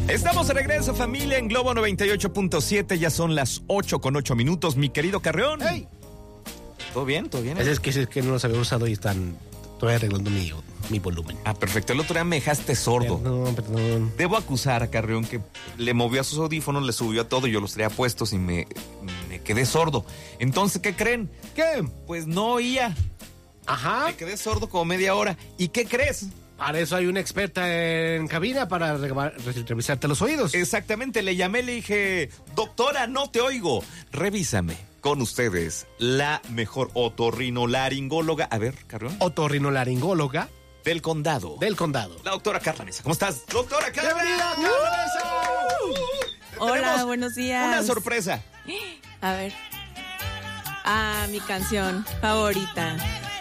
Estamos de regreso, familia, en Globo 98.7. Ya son las 8:08. Mi querido Carreón. ¡Hey! ¿Todo bien? ¿Todo bien? Es que no los había usado y estoy arreglando mi volumen. Ah, perfecto. El otro día me dejaste sordo. Perdón. Debo acusar a Carreón que le movió a sus audífonos, le subió a todo, yo los traía puestos y me quedé sordo. Entonces, ¿qué creen? ¿Qué? Pues no oía. Ajá. Me quedé sordo como media hora. ¿Y qué crees? Para eso hay una experta en cabina para revisarte los oídos. Exactamente, le llamé, le dije, doctora, no te oigo. Revísame. Con ustedes, la mejor otorrinolaringóloga. A ver, Carreón. Otorrinolaringóloga Del condado. La doctora Carla Mesa. ¿Cómo estás? Doctora Carla. ¡Bienvenida, Carla Mesa! Hola, buenos días. Una sorpresa. A ver. Mi canción favorita.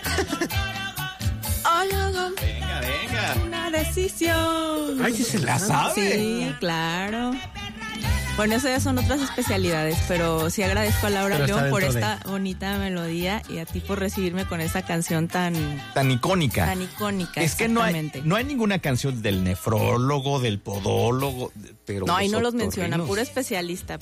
Hola, Venga. una decisión. Ay, sí se la sabe. Sí, claro. Bueno, eso ya son otras especialidades, pero sí agradezco a Laura Pero está León por dentro esta bonita melodía y a ti por recibirme con esa canción tan Icónica. icónica. Es que no exactamente. hay ninguna canción del nefrólogo, del podólogo, pero No, ahí no los otorrinos. menciona, puro especialista.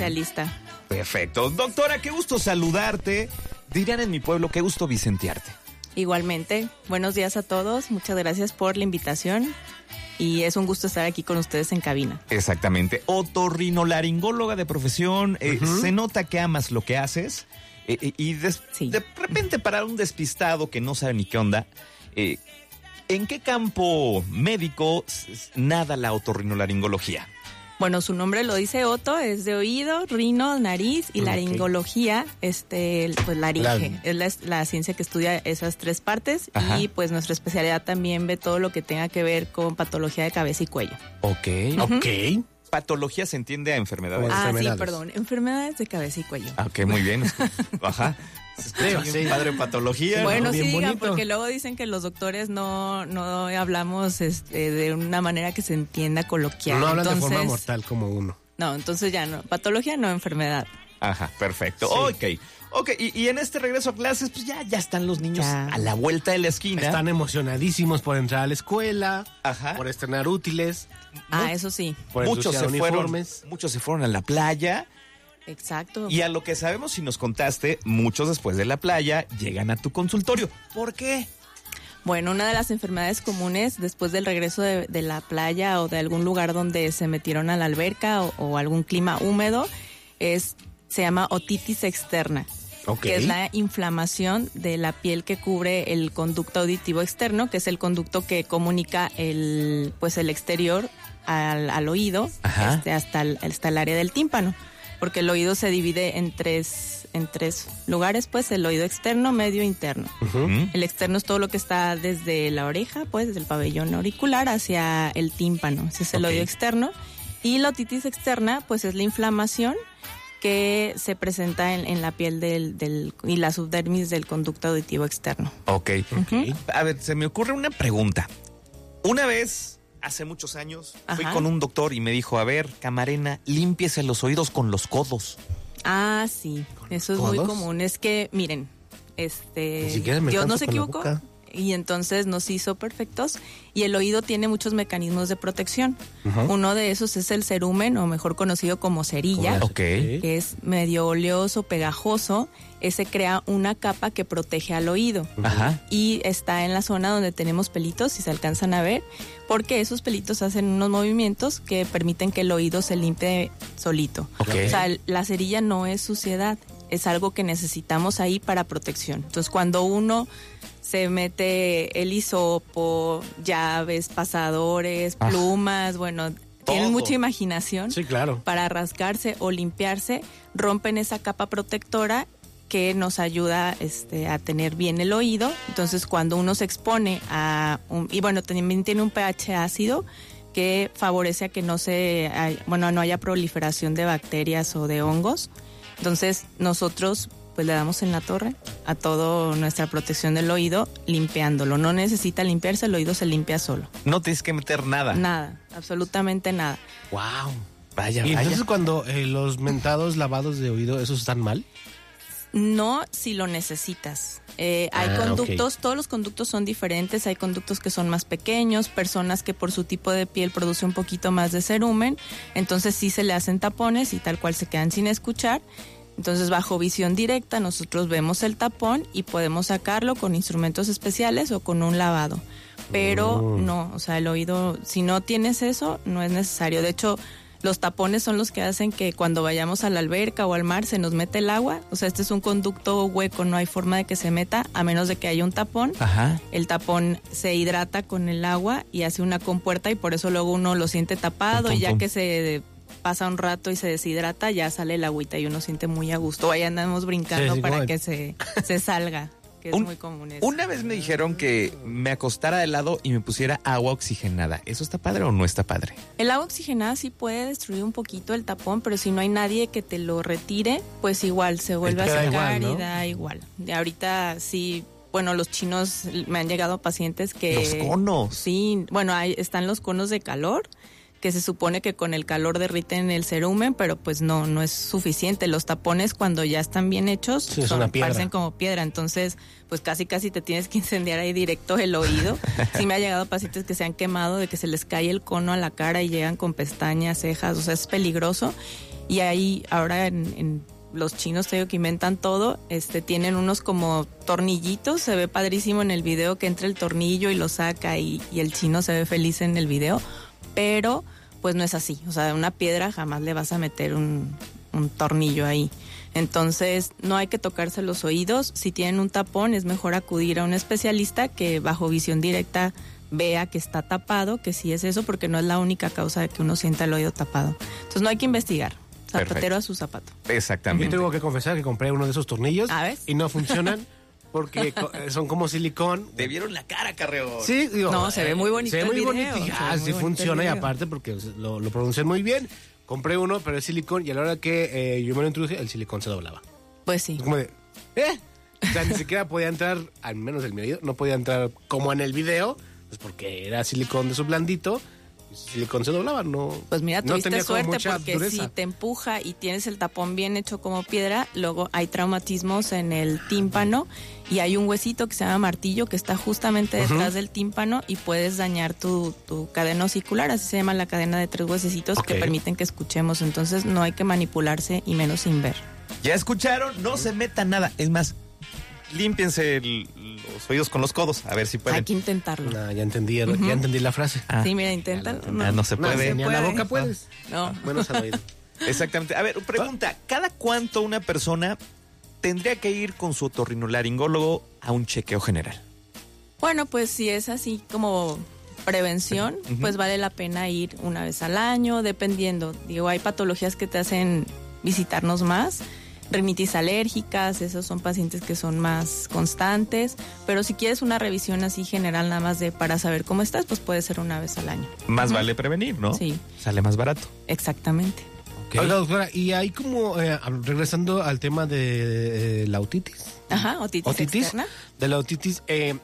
Perfecto. Doctora, qué gusto saludarte. Dirán en mi pueblo, qué gusto vicentearte. Igualmente, buenos días a todos, muchas gracias por la invitación y es un gusto estar aquí con ustedes en cabina. Exactamente. Otorrinolaringóloga de profesión. Se nota que amas lo que haces. Sí. De repente, para un despistado que no sabe ni qué onda, ¿en qué campo médico nada la otorrinolaringología? Bueno, su nombre lo dice Oto, es de oído, rino, nariz y laringología, pues laringe, es la ciencia que estudia esas tres partes. Ajá. Y pues nuestra especialidad también ve todo lo que tenga que ver con patología de cabeza y cuello. Ok. Ok. Patología se entiende a enfermedades. Bueno. Sí, enfermedades. perdón, enfermedades de cabeza y cuello. Ok, muy bien. Ajá. Se escucha bien, Sí. padre patología. Bueno, ¿no? sí, Bien digan, bonito. porque luego dicen que los doctores no hablamos de una manera que se entienda coloquial. No hablan de Entonces, forma mortal como uno. No, entonces ya no. Patología no, enfermedad. Ajá, perfecto. Sí. Ok, y en este regreso a clases, pues ya están los niños Ya. a la vuelta de la esquina. Están emocionadísimos por entrar a la escuela, Ajá. por estrenar útiles, Eso sí, por muchos ensuciar uniformes. muchos se fueron a la playa. exacto. Y a lo que sabemos, si nos contaste, muchos después de la playa llegan a tu consultorio. ¿Por qué? Bueno, una de las enfermedades comunes después del regreso de la playa o de algún lugar donde se metieron a la alberca o algún clima húmedo se llama otitis externa. Ok. Que es la inflamación de la piel que cubre el conducto auditivo externo, que es el conducto que comunica el exterior al oído, Ajá. hasta el área del tímpano, porque el oído se divide en tres lugares, pues el oído externo, medio e interno. ¿Mm? El externo es todo lo que está desde la oreja, pues desde el pabellón auricular hacia el tímpano, ese es el Ok. oído externo, y la otitis externa, pues es la inflamación que se presenta en la piel y la subdermis del conducto auditivo externo. Ok. A ver, se me ocurre una pregunta. Una vez, hace muchos años, fui Ajá. con un doctor y me dijo, a ver, camarena, límpiese los oídos con los codos. Ah, sí, eso es muy codos? común. Es que, miren, Ni siquiera me Dios no alcanzo se con la equivocó boca. y entonces nos hizo perfectos y el oído tiene muchos mecanismos de protección. Uno de esos es el cerumen, o mejor conocido como cerilla, Ok. que es medio oleoso, pegajoso. Ese crea una capa que protege al oído. Ajá. Y está en la zona donde tenemos pelitos, si se alcanzan a ver, porque esos pelitos hacen unos movimientos que permiten que el oído se limpie solito. Ok. O sea, la cerilla no es suciedad, es algo que necesitamos ahí para protección. Entonces, cuando uno se mete el hisopo, llaves, pasadores, plumas, bueno, tienen mucha imaginación Sí, claro. para rascarse o limpiarse, rompen esa capa protectora que nos ayuda a tener bien el oído. Entonces, cuando uno se expone y bueno, también tiene un pH ácido que favorece a que no haya proliferación de bacterias o de hongos. Entonces, nosotros pues le damos en la torre a toda nuestra protección del oído limpiándolo. No necesita limpiarse, el oído se limpia solo. No tienes que meter nada. Nada, absolutamente nada. Wow. Vaya, Y vaya. entonces cuando los mentados lavados de oído, ¿esos están mal? No si lo necesitas. Hay conductos, ok. todos los conductos son diferentes, hay conductos que son más pequeños, personas que por su tipo de piel produce un poquito más de cerumen, entonces sí se le hacen tapones y tal cual se quedan sin escuchar. Entonces bajo visión directa nosotros vemos el tapón y podemos sacarlo con instrumentos especiales o con un lavado. Pero no, o sea, el oído, si no tienes eso, no es necesario. De hecho, los tapones son los que hacen que cuando vayamos a la alberca o al mar se nos mete el agua. O sea, este es un conducto hueco, no hay forma de que se meta a menos de que haya un tapón. Ajá. El tapón se hidrata con el agua y hace una compuerta y por eso luego uno lo siente tapado Pum, pum, y ya pum. que se pasa un rato y se deshidrata, ya sale el agüita y uno siente muy a gusto. Ahí andamos brincando Sí, para como- que se salga, que es muy común eso. Una vez me dijeron que me acostara de lado y me pusiera agua oxigenada. ¿Eso está padre o no está padre? El agua oxigenada sí puede destruir un poquito el tapón, pero si no hay nadie que te lo retire, pues igual se vuelve a queda secar igual, ¿no? y da igual. Y ahorita sí, bueno, los chinos me han llegado pacientes que... Los conos. Sí, bueno, están los conos de calor, que se supone que con el calor derriten el cerumen, pero pues no es suficiente. Los tapones cuando ya están bien hechos Sí, es una piedra. parecen como piedra, entonces pues casi te tienes que incendiar ahí directo el oído. Sí me ha llegado pacientes que se han quemado de que se les cae el cono a la cara y llegan con pestañas, cejas, o sea, es peligroso. Y ahí ahora en los chinos, te digo que inventan todo, tienen unos como tornillitos, se ve padrísimo en el video que entra el tornillo y lo saca y el chino se ve feliz en el video, pero pues no es así, o sea, una piedra jamás le vas a meter un tornillo ahí. Entonces no hay que tocarse los oídos, si tienen un tapón es mejor acudir a un especialista que bajo visión directa vea que está tapado, que sí es eso, porque no es la única causa de que uno sienta el oído tapado. Entonces no hay que investigar, zapatero Perfecto. a su zapato. Yo Exactamente. tengo que confesar que compré uno de esos tornillos ¿Ah, ves? y no funcionan porque son como silicón. Te vieron la cara, Carreón. Sí, digo, No, se ve muy bonito Se ve el muy video, bonito y se ve muy sí bonito funciona el y video. aparte porque lo pronuncian muy bien. Compré uno, pero es silicón y a la hora que yo me lo introduje, el silicón se doblaba. Pues sí. Es como de, O sea, ni siquiera podía entrar, al menos en mi oído, no podía entrar como en el video, pues porque era silicón de su blandito, y su silicón se doblaba, no. Pues mira, no tuviste tenía como suerte mucha porque dureza. si te empuja y tienes el tapón bien hecho como piedra, luego hay traumatismos en el tímpano y hay un huesito que se llama martillo que está justamente detrás del tímpano y puedes dañar tu cadena osicular, así se llama la cadena de 3 huesecitos que Ok. permiten que escuchemos, entonces no hay que manipularse y menos sin ver. Ya escucharon, no se metan nada. Es más, límpiense los oídos con los codos, a ver si pueden. Hay que intentarlo. No, ya entendí la frase. Ah, Sí, mira, inténtalo. no se puede. Ni a la puede. boca puedes. No. Menos al oído. Exactamente. A ver, pregunta, ¿cada cuánto una persona tendría que ir con su otorrinolaringólogo a un chequeo general? Bueno, pues si es así como prevención, pues vale la pena ir una vez al año, dependiendo. Digo, hay patologías que te hacen visitarnos más, rinitis alérgicas, esos son pacientes que son más constantes, pero si quieres una revisión así general nada más para saber cómo estás, pues puede ser una vez al año. Más vale prevenir, ¿no? Sí. Sale más barato. Exactamente. Oiga, doctora, y hay como, regresando al tema de la otitis. Ajá, otitis externa. De la otitis,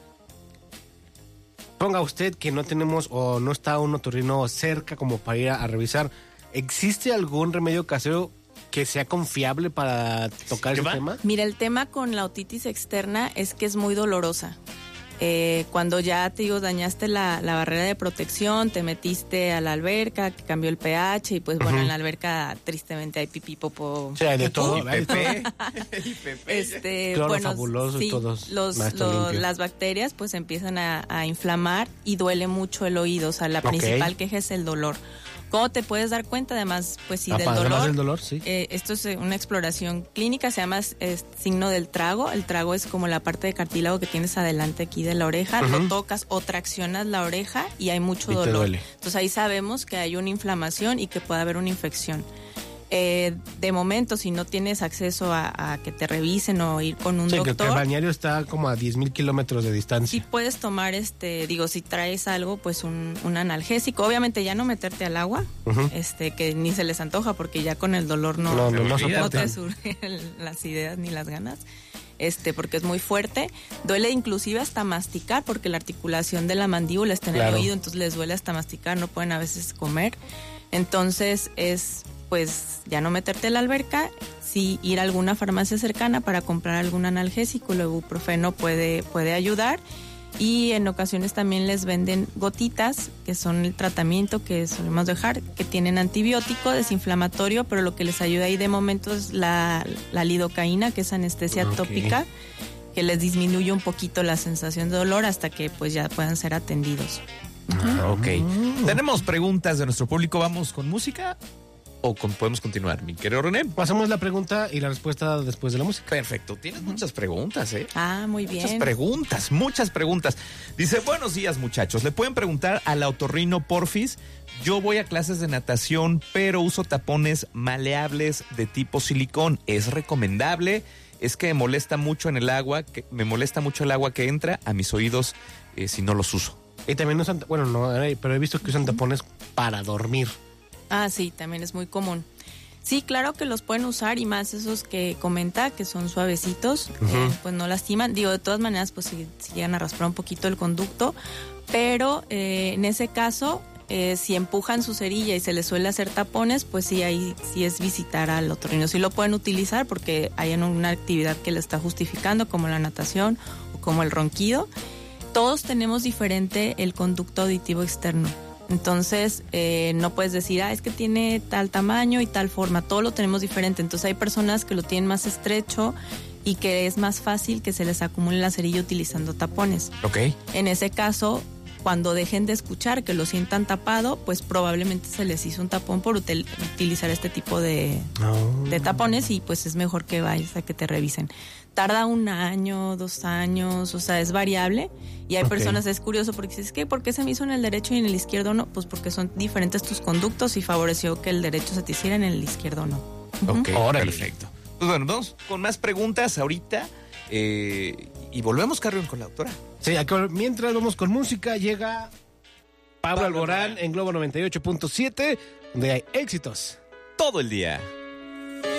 ponga usted que no tenemos o no está un otorrino cerca como para ir a revisar. ¿Existe algún remedio casero que sea confiable para tocar ese tema? Mira, el tema con la otitis externa es que es muy dolorosa. Cuando ya, te digo, dañaste la barrera de protección, te metiste a la alberca, que cambió el pH y pues bueno, en la alberca tristemente hay pipí, popó. Sí, hay de todo. Y hay de todo. Pepe. Cloro fabuloso y todos más limpio. las bacterias pues empiezan a inflamar y duele mucho el oído, o sea, la Ok. principal queja es el dolor. ¿Cómo te puedes dar cuenta? Además, pues sí, del Además dolor. del dolor, sí. Esto es una exploración clínica, se llama signo del trago. El trago es como la parte de cartílago que tienes adelante aquí de la oreja. Lo tocas o traccionas la oreja y hay mucho Y te dolor. duele. Entonces ahí sabemos que hay una inflamación y que puede haber una infección. De momento, si no tienes acceso a que te revisen o ir con un Sí, que el doctor, balneario está como a 10,000 kilómetros de sí distancia. puedes tomar, si traes algo, pues un analgésico. Obviamente ya no meterte al agua, que ni se les antoja porque ya con el dolor no No te soportan. surgen las ideas ni las ganas. Porque es muy fuerte, duele inclusive hasta masticar porque la articulación de la mandíbula está en Claro. el oído, entonces les duele hasta masticar, no pueden a veces comer. Entonces es pues ya no meterte a la alberca, sí ir a alguna farmacia cercana para comprar algún analgésico. El ibuprofeno puede ayudar. Y en ocasiones también les venden gotitas, que son el tratamiento que solemos dejar, que tienen antibiótico, desinflamatorio, pero lo que les ayuda ahí de momento es la lidocaína, que es anestesia tópica, que les disminuye un poquito la sensación de dolor hasta que pues ya puedan ser atendidos. Ok. Tenemos preguntas de nuestro público. ¿Vamos con música o podemos continuar, mi querido René? Pasamos la pregunta y la respuesta después de la música. Perfecto. Tienes muchas preguntas, ¿eh? Ah, muy bien. Muchas preguntas. Dice, buenos días, muchachos. ¿Le pueden preguntar al otorrino porfis? Yo voy a clases de natación, pero uso tapones maleables de tipo silicón. ¿Es recomendable? Es que me molesta mucho el agua que entra a mis oídos si no los uso. Y también usan, bueno, no, pero he visto que usan tapones para dormir. Ah, sí, también es muy común. Sí, claro que los pueden usar, y más esos que comenta, que son suavecitos, pues no lastiman. Digo, de todas maneras, pues si llegan a raspar un poquito el conducto, pero en ese caso, si empujan su cerilla y se les suele hacer tapones, pues sí, ahí sí es visitar al otorrino. Sí lo pueden utilizar porque hay en una actividad que le está justificando, como la natación o como el ronquido. Todos tenemos diferente el conducto auditivo externo. Entonces, no puedes decir, es que tiene tal tamaño y tal forma. Todo lo tenemos diferente. Entonces, hay personas que lo tienen más estrecho y que es más fácil que se les acumule la cerilla utilizando tapones. Ok. En ese caso, cuando dejen de escuchar, que lo sientan tapado, pues probablemente se les hizo un tapón por utilizar este tipo de tapones, y pues es mejor que vayas a que te revisen. Tarda 1 año, 2 años, o sea, es variable. Y hay personas, es curioso, porque dices, ¿por qué se me hizo en el derecho y en el izquierdo no? Pues porque son diferentes tus conductos y favoreció que el derecho se te hiciera, en el izquierdo no. Ok, perfecto. Pues bueno, vamos con más preguntas ahorita. Y volvemos, Carrión, con la doctora. Sí, mientras vamos con música, llega Pablo Alborán en Globo 98.7, donde hay éxitos todo el día.